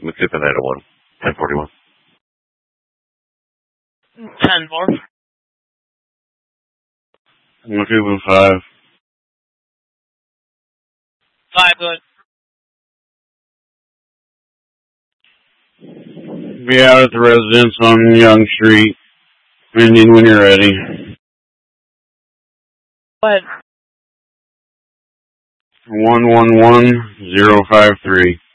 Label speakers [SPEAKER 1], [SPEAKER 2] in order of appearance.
[SPEAKER 1] McTippin 901, 1041.
[SPEAKER 2] 10 more.
[SPEAKER 1] McTippin 5.
[SPEAKER 2] 5, good.
[SPEAKER 1] Be out at the residence on Young Street. Ending when you're ready.
[SPEAKER 2] Go ahead.
[SPEAKER 1] 111053.